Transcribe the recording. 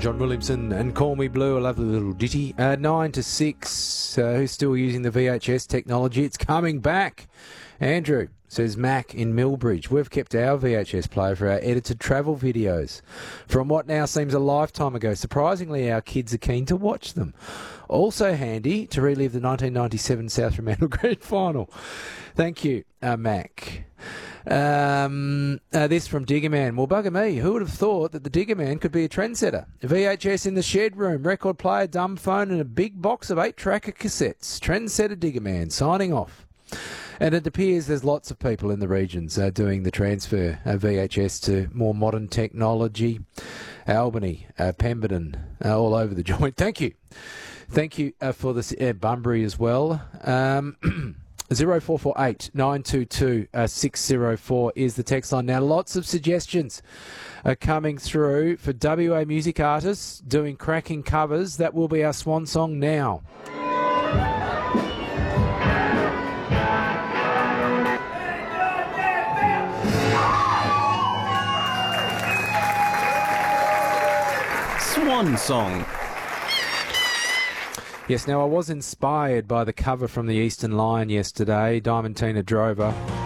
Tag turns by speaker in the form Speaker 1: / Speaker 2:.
Speaker 1: John Williamson and Call Me Blue, a lovely little ditty. 9 to 6, who's still using the VHS technology? It's coming back. Andrew says Mac in Millbridge. We've kept our VHS player for our edited travel videos from what now seems a lifetime ago. Surprisingly, our kids are keen to watch them. Also handy to relive the 1997 South Fremantle Grand Final. Thank you, Mac. This from Diggerman. Well, bugger me, who would have thought that the Diggerman could be a trendsetter? VHS in the shed room, record player, dumb phone and a big box of 8-tracker cassettes. Trendsetter Diggerman signing off. And it appears there's lots of people in the regions doing the transfer of VHS to more modern technology. Albany, Pemberton, all over the joint. Thank you. Thank you for this, Bunbury as well. 0448 922 604 is the text line. Now, lots of suggestions are coming through for WA music artists doing cracking covers. That will be our swan song now.
Speaker 2: Swan song.
Speaker 1: Yes, now I was inspired by the cover from the Eastern Line yesterday, Diamantina Drover.